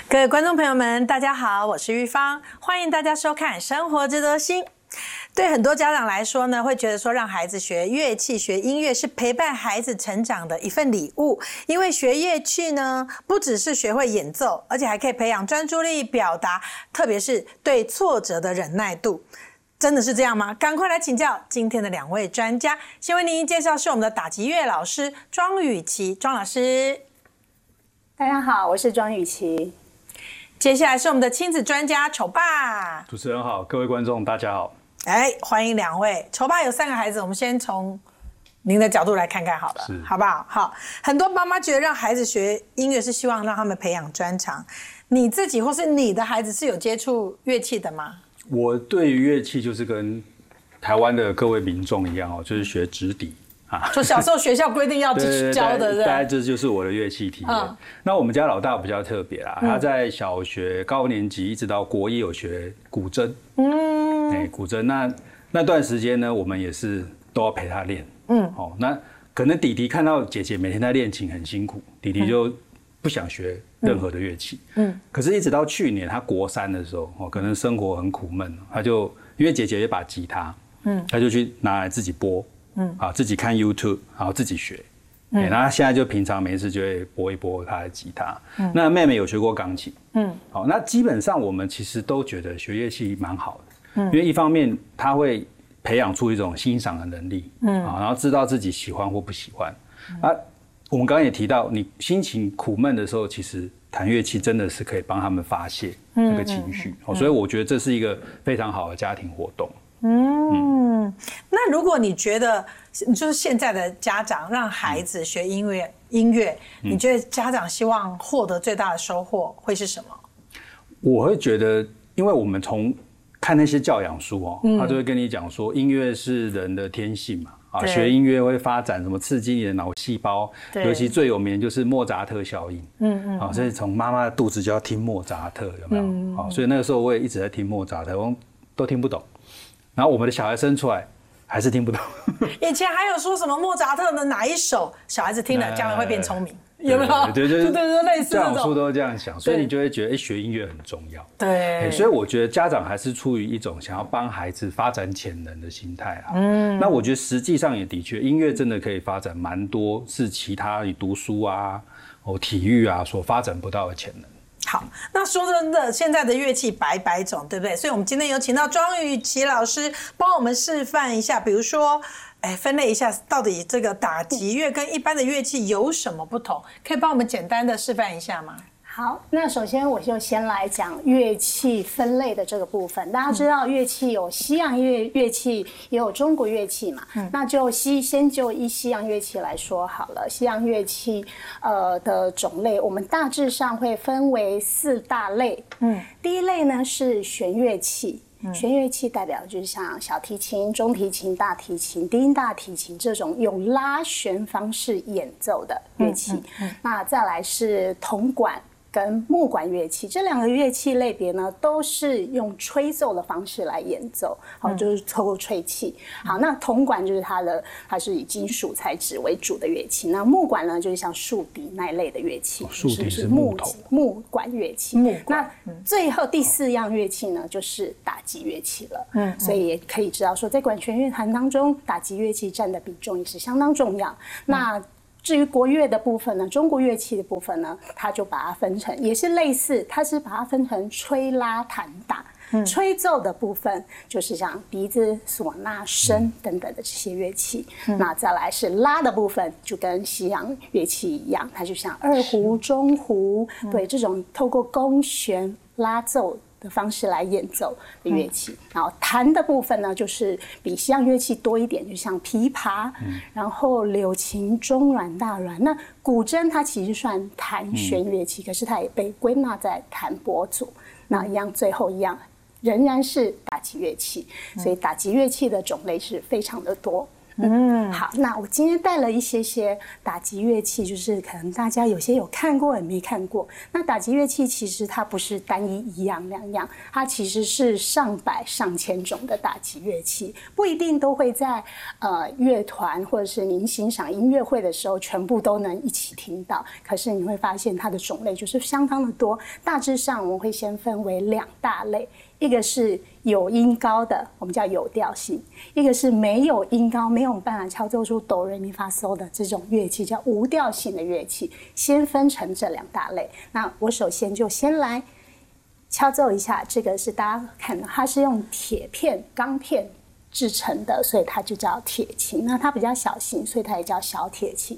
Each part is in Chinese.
各位观众朋友们，大家好，我是玉芳，欢迎大家收看《生活值得心》。对很多家长来说呢，会觉得说让孩子学乐器、学音乐是陪伴孩子成长的一份礼物，因为学乐器呢，不只是学会演奏，而且还可以培养专注力、表达，特别是对挫折的忍耐度。真的是这样吗？赶快来请教今天的两位专家。先为您介绍是我们的打击乐老师庄雨琪，庄老师。 大家好，我是庄雨琪。 接下来是我们的亲子专家丑爸。 主持人好，各位观众大家好。 欢迎两位。丑爸有3个孩子，我们先从您的角度来看看好了，好不好？好，很多妈妈觉得让孩子学音乐是希望让他们培养专长。你自己或是你的孩子是有接触乐器的吗？ 我对于乐器就是跟台湾的各位民众一样哦，就是学直笛啊。 就小时候学校规定要教的， 大概这就是我的乐器体验。那我们家老大比较特别啦，他在小学高年级一直到国一有学古筝。古筝那段时间呢，我们也是都要陪他练。那可能弟弟看到姐姐每天在练琴很辛苦，弟弟就不想学任何的乐器。可是一直到去年他国3的时候，可能生活很苦闷，他就因为姐姐有一把吉他，他就去拿来自己拨，自己看 YouTube， 然后自己学。然后他现在就平常没事就会拨一拨他的吉他。那妹妹有学过钢琴。好，那基本上我们其实都觉得学乐器蛮好的，因为一方面他会培养出一种欣赏的能力，然后知道自己喜欢或不喜欢。我们刚刚也提到，你心情苦闷的时候，其实弹乐器真的是可以帮他们发泄这个情绪。所以我觉得这是一个非常好的家庭活动。 那如果你觉得就是现在的家长让孩子学音乐，你觉得家长希望获得最大的收获会是什么？ 我会觉得，因为我们从看那些教养书他就会跟你讲说，音乐是人的天性嘛。学音乐会发展什么刺激你的脑细胞，尤其最有名就是莫扎特效应。所以从妈妈的肚子就要听莫扎特，有没有？所以那个时候我也一直在听莫扎特，我都听不懂。然后我们的小孩生出来还是听不懂。 以前还有说什么莫扎特的哪一首小孩子听了将来会变聪明，有没有？ 对， 类似这种。 教养书都这样想，所以你就会觉得学音乐很重要。 对， 所以我觉得家长还是出于一种想要帮孩子发展潜能的心态啊。那我觉得实际上也的确，音乐真的可以发展蛮多是其他你读书啊、体育啊所发展不到的潜能。 好，那说真的，现在的乐器百百种，对不对？所以我们今天有请到庄雨琪老师帮我们示范一下，比如说，分类一下到底这个打击乐跟一般的乐器有什么不同，可以帮我们简单的示范一下吗？ 好，那首先我就先来讲乐器分类的这个部分。大家知道乐器有西洋乐器，也有中国乐器嘛。那就先就西洋乐器来说好了。西洋乐器的种类，我们大致上会分为4大类。第一类呢是弦乐器。弦乐器代表就是像小提琴、中提琴、大提琴、低音大提琴这种用拉弦方式演奏的乐器。那再来是铜管跟木管乐器，这2个乐器类别呢，都是用吹奏的方式来演奏，就是透过吹气。好，那铜管就是它是以金属材质为主的乐器，那木管呢，就是像竖笛那一类的乐器， 竖笛是木头， 木管乐器。那最后第4样乐器呢，就是打击乐器了。所以也可以知道说，在管弦乐团当中，打击乐器占的比重也是相当重要。那至于国乐的部分呢，中国乐器的部分呢，它就把它分成，也是类似，它是把它分成吹拉弹打。吹奏的部分就是像笛子、唢呐、笙等等的这些乐器。那再来是拉的部分，就跟西洋乐器一样，它就像二胡、中胡，对，这种透过弓弦拉奏的方式来演奏的乐器。然后弹的部分呢，就是比西洋乐器多一点，就像琵琶，然后柳琴、中阮、大阮。那古筝它其实算弹弦乐器，可是它也被归纳在弹拨组。那一样，最后一样仍然是打击乐器，所以打击乐器的种类是非常的多。 好，那我今天带了一些打击乐器，就是可能大家有些有看过也没看过。那打击乐器其实它不是单一样两样，它其实是上百上千种的打击乐器，不一定都会在乐团或者是您欣赏音乐会的时候全部都能一起听到。可是你会发现它的种类就是相当的多。大致上我们会先分为2大类。一个是有音高的，我们叫有调性；一个是没有音高、没有办法敲奏出哆来咪发嗦的这种乐器，叫无调性的乐器。先分成这2大类。那我首先就先来敲奏一下，这个是大家看的，它是用铁片、钢片制成的，所以它就叫铁琴。那它比较小型，所以它也叫小铁琴。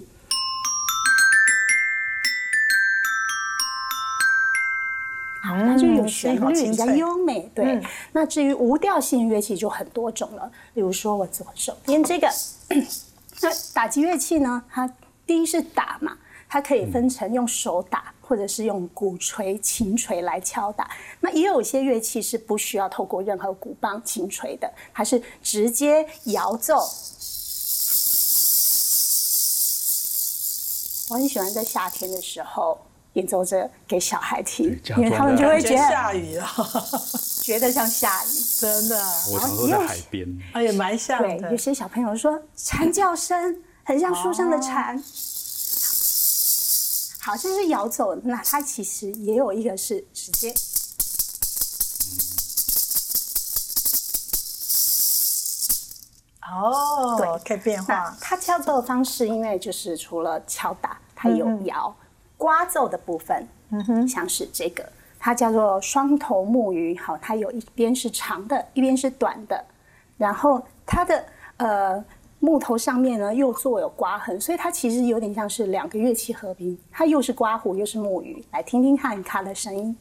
它就有旋律，比较优美。对，那至于无调性乐器就很多种了，例如说我左手边这个，那打击乐器呢，它第一是打嘛，它可以分成用手打，或者是用鼓槌、琴锤来敲打。那也有一些乐器是不需要透过任何鼓棒、琴锤的，它是直接摇奏。我很喜欢在夏天的时候演奏着给小孩听，因为他们就会觉得下雨了， 觉得像下雨， 真的。 我常说在海边， 也蛮像的。 对，有些小朋友说蝉叫声很像树上的蝉，好像是摇走。那它其实也有一个是直接， 对，可以变化。 它敲奏的方式，因为就是除了敲打，它有摇。刮奏的部分，像是这个，它叫做双头木鱼。好，它有一边是长的，一边是短的，然后它的木头上面呢又做有刮痕，所以它其实有点像是2个乐器合并，它又是刮胡又是木鱼。来听听看它的声音。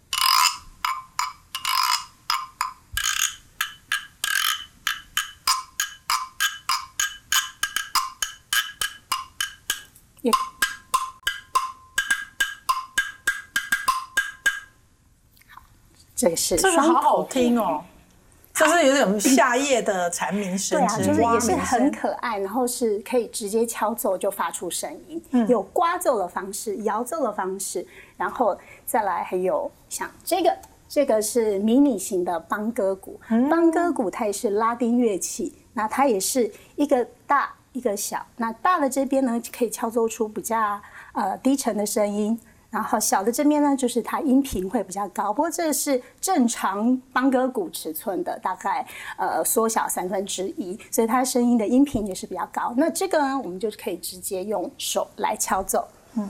这个是双头， 好好听哦，就是有点夏夜的蝉鸣声。 对啊，就是也是很可爱，然后是可以直接敲奏就发出声音，有刮奏的方式、摇奏的方式，然后再来还有像这个是迷你型的邦哥鼓。邦哥鼓它也是拉丁乐器，那它也是一个大一个小，那大的这边呢可以敲奏出比较低沉的声音。然后小的这边呢，就是它音频会比较高，不过这是正常邦哥鼓尺寸的，大概缩小1/3，所以它声音的音频也是比较高。那这个呢，我们就可以直接用手来敲奏。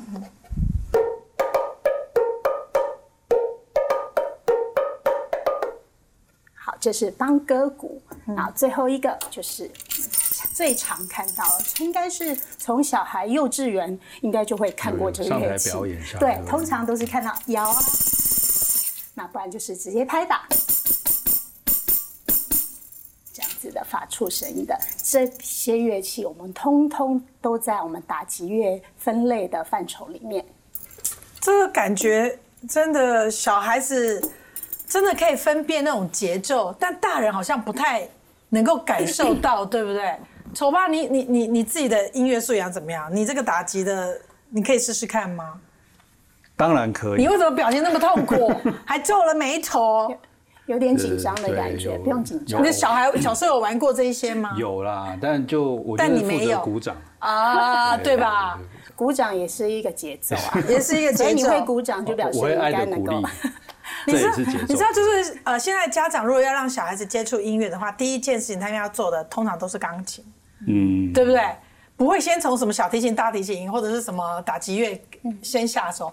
好，这是邦哥鼓。好，最后一个就是最常看到的，应该是从小孩幼稚园应该就会看过这个乐器， 上台表演一下。 对，通常都是看到摇啊，那不然就是直接拍打，这样子的发出声音的这些乐器，我们通通都在我们打击乐分类的范畴里面。 这个感觉真的，小孩子真的可以分辨那种节奏，但大人好像不太能够感受到，对不对？丑爸，你自己的音乐素养怎么样？你这个打击的，你可以试试看吗？ 当然可以。 你为什么表情那么痛苦，还皱了眉头？ 有点紧张的感觉，不用紧张。 你的小时候有玩过这一些吗？ 有啦，但我就是负责鼓掌啊，对吧？ 鼓掌也是一个节奏啊， 也是一个节奏。 所以你会鼓掌，就表示应该能够。 这也是节奏。 你知道，就是现在家长如果要让小孩子接触音乐的话，第一件事情他们要做的，通常都是钢琴，对不对？不会先从什么小提琴、大提琴或者是什么打击乐先下手，